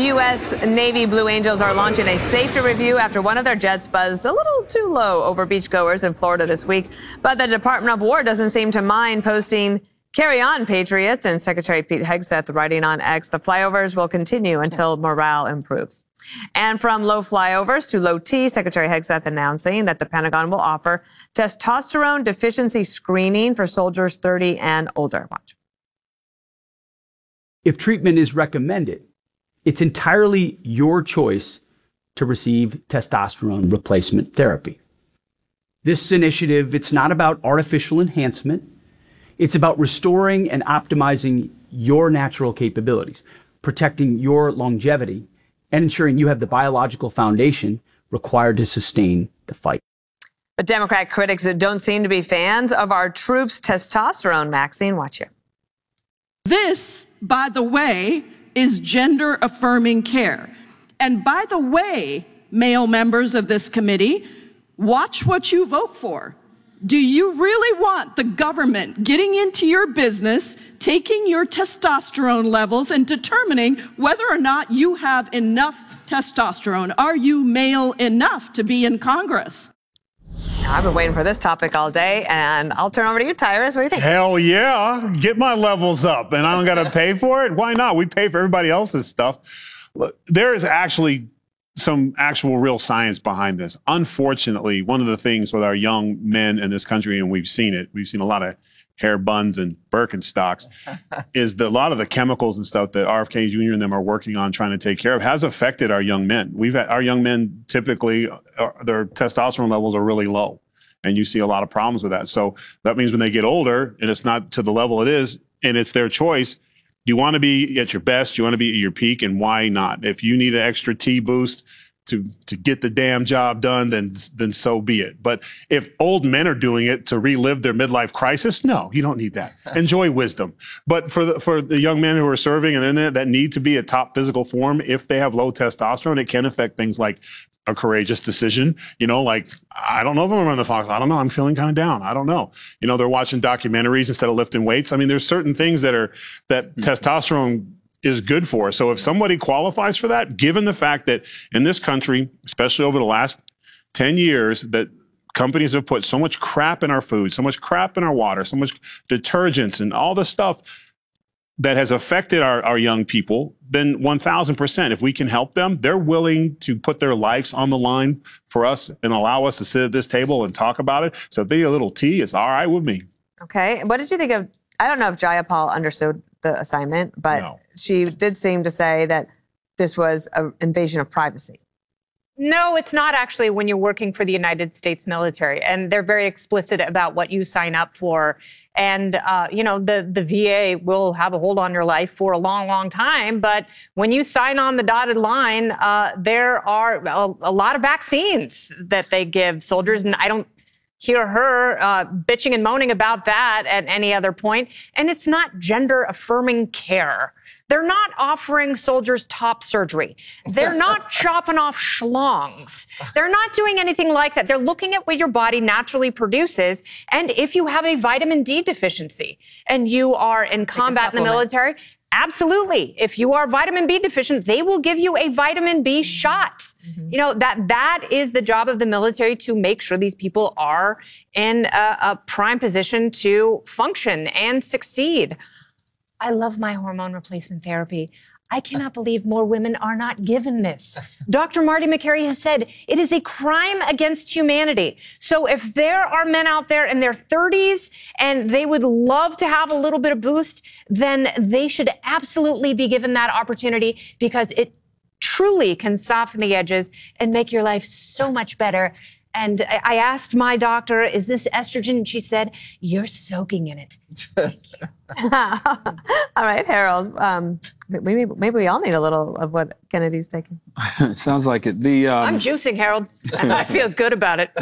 U.S. Navy Blue Angels are launching a safety review after one of their jets buzzed a little too low over beachgoers in Florida this week. But the Department of War doesn't seem to mind posting "Carry on, Patriots," and Secretary Pete Hegseth writing on X, "The flyovers will continue until morale improves." And from low flyovers to low T, Secretary Hegseth announcing that the Pentagon will offer testosterone deficiency screening for soldiers 30 and older. Watch. If treatment is recommended, it's entirely your choice to receive testosterone replacement therapy. This initiative, it's not about artificial enhancement. It's about restoring and optimizing your natural capabilities, protecting your longevity, and ensuring you have the biological foundation required to sustain the fight. But Democrat critics don't seem to be fans of our troops' testosterone. Maxine, watch here. This, by the way, is gender-affirming care. And by the way, male members of this committee, watch what you vote for. Do you really want the government getting into your business, taking your testosterone levels and determining whether or not you have enough testosterone? Are you male enough to be in Congress? I've been waiting for this topic all day, and I'll turn over to you, Tyrus. What do you think? Hell yeah. Get my levels up, and I don't got to pay for it? Why not? We pay for everybody else's stuff. Look, there is actually some actual real science behind this. Unfortunately, one of the things with our young men in this country, and we've seen a lot of hair buns and Birkenstocks, is that a lot of the chemicals and stuff that RFK Jr. and them are working on trying to take care of has affected our young men. Our young men typically, their testosterone levels are really low, and you see a lot of problems with that. So that means when they get older and it's not to the level it is, and it's their choice, you want to be at your best, you want to be at your peak, and why not? If you need an extra T boost to get the damn job done, then so be it. But if old men are doing it to relive their midlife crisis, no, you don't need that. Enjoy wisdom. But for the young men who are serving and in there that need to be at top physical form, if they have low testosterone, it can affect things like a courageous decision, like, I don't know if I'm gonna run the Fox. I don't know. I'm feeling kind of down. I don't know. They're watching documentaries instead of lifting weights. I mean, there's certain things that testosterone is good for. So if somebody qualifies for that, given the fact that in this country, especially over the last 10 years, that companies have put so much crap in our food, so much crap in our water, so much detergents and all this stuff that has affected our young people, then 1,000%, if we can help them, they're willing to put their lives on the line for us and allow us to sit at this table and talk about it. So if they get a little tea, it's all right with me. Okay. What did you think of, I don't know if Jayapal understood the assignment, but no. She did seem to say that this was an invasion of privacy. No, it's not actually when you're working for the United States military. And they're very explicit about what you sign up for. And, the VA will have a hold on your life for a long, long time. But when you sign on the dotted line, there are a lot of vaccines that they give soldiers. And I don't hear her bitching and moaning about that at any other point. And it's not gender-affirming care. They're not offering soldiers top surgery. They're not chopping off schlongs. They're not doing anything like that. They're looking at what your body naturally produces. And if you have a vitamin D deficiency and you are in combat in the military, absolutely. If you are vitamin B deficient, they will give you a vitamin B shot. Mm-hmm. That is the job of the military, to make sure these people are in a prime position to function and succeed. I love my hormone replacement therapy. I cannot believe more women are not given this. Dr. Marty Makary has said it is a crime against humanity. So if there are men out there in their 30s and they would love to have a little bit of boost, then they should absolutely be given that opportunity, because it truly can soften the edges and make your life so much better. And I asked my doctor, is this estrogen? And she said, you're soaking in it. Thank you. All right, Harold. Maybe we all need a little of what Kennedy's taking. Sounds like it. I'm juicing, Harold. I feel good about it.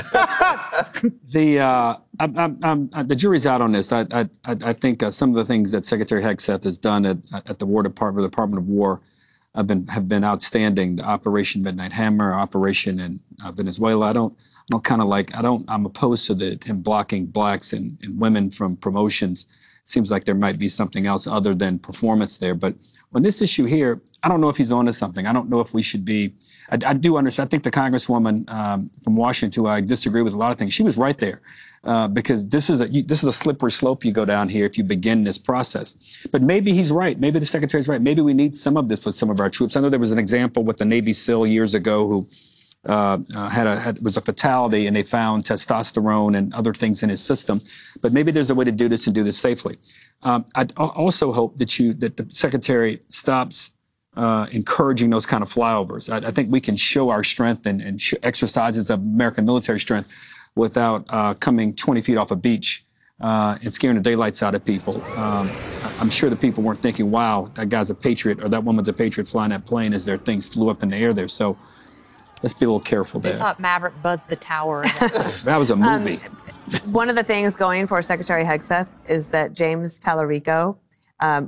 The jury's out on this. I think some of the things that Secretary Hegseth has done at the War Department, the Department of War, have been outstanding. The Operation Midnight Hammer, Operation Venezuela. I'm opposed to him blocking blacks and women from promotions. Seems like there might be something else other than performance there. But on this issue here, I don't know if he's onto something. I don't know if we should be. I do understand. I think the Congresswoman from Washington, who I disagree with a lot of things, she was right there. Because this is a slippery slope you go down here if you begin this process. But maybe he's right. Maybe the Secretary's right. Maybe we need some of this with some of our troops. I know there was an example with the Navy SEAL years ago who was a fatality, and they found testosterone and other things in his system. But maybe there's a way to do this and do this safely. I also hope that the Secretary stops encouraging those kind of flyovers. I think we can show our strength and exercises of American military strength without coming 20 feet off a beach and scaring the daylights out of people. I'm sure the people weren't thinking, wow, that guy's a patriot or that woman's a patriot flying that plane as their things flew up in the air there. So let's be a little careful there. They thought Maverick buzzed the tower. That was a movie. One of the things going for Secretary Hegseth is that James Tallarico